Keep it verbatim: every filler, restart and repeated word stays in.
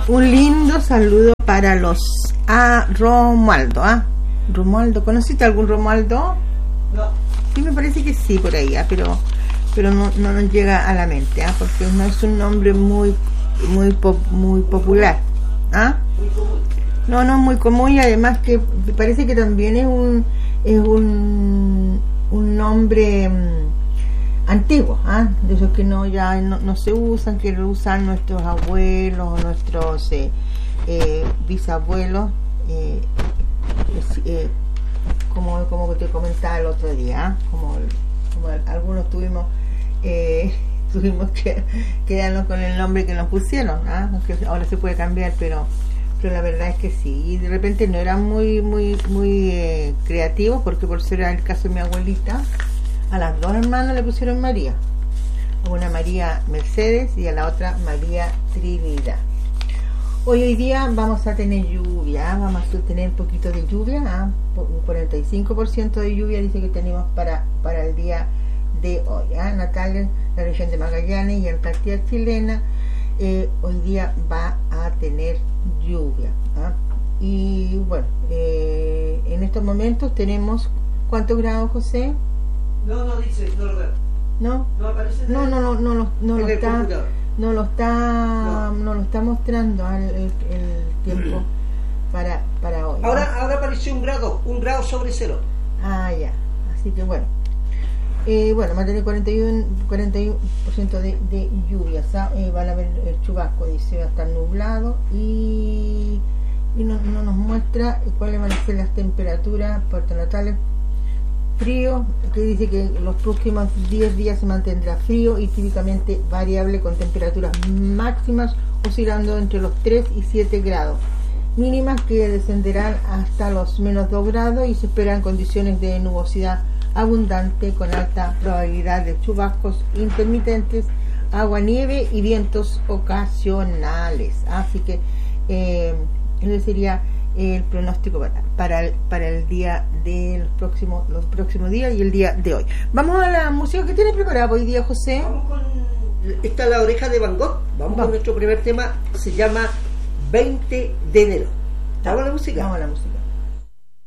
Un lindo saludo para los a Romualdo, ¿ah? Romualdo, ¿conociste algún Romualdo? No. Sí, me parece que sí, por ahí, ¿ah? pero pero no, no nos llega a la mente, ¿ah? Porque no es un nombre muy muy pop, muy popular, ¿ah? Muy común. No, no es muy común, y además que me parece que también es un es un un nombre mmm, antiguo, ¿ah? De esos que no ya no, no se usan, que lo usan nuestros abuelos, nuestros eh, eh, bisabuelos, eh, eh, como como te comentaba el otro día, ¿ah? como, como algunos tuvimos eh, tuvimos que quedarnos con el nombre que nos pusieron, ¿ah? Aunque ahora se puede cambiar, pero pero la verdad es que sí, y de repente no eran muy muy muy eh, creativos, porque por ser el caso de mi abuelita, a las dos hermanas le pusieron María, a una María Mercedes y a la otra María Trinidad. Hoy, hoy día vamos a tener lluvia, vamos a tener un poquito de lluvia, ¿ah? Un cuarenta y cinco por ciento de lluvia dice que tenemos para para el día de hoy, ¿ah? Natalia, la región de Magallanes y Antártida chilena, eh, hoy día va a tener lluvia, ¿ah? Y bueno, eh, en estos momentos tenemos ¿cuántos grados, José? No, no dice, no lo veo. ¿No? No aparece. No, no, no, no, no, no lo está, no lo está, no. no lo está mostrando el, el, el tiempo para para hoy, ¿no? Ahora, ahora apareció un grado, un grado sobre cero. Ah, ya, así que bueno. Eh, bueno, va a tener cuarenta y uno por ciento de, de lluvia, eh, van a haber el chubasco, dice, va a estar nublado, y, y no, no nos muestra cuáles van a ser las temperaturas natales. Frío, que dice que los próximos diez días se mantendrá frío y típicamente variable, con temperaturas máximas oscilando entre los tres y siete grados, mínimas que descenderán hasta los menos dos grados, y se esperan condiciones de nubosidad abundante con alta probabilidad de chubascos intermitentes, agua, nieve y vientos ocasionales. Así que eh, ese sería el pronóstico para, para, el, para el día de los próximos los próximos días y el día de hoy. Vamos a la música que tiene preparada hoy día, José. Vamos con esta es La Oreja de Van Gogh. Vamos, Vamos con nuestro primer tema, se llama veinte de enero. ¿Vamos a la música? Vamos a la música.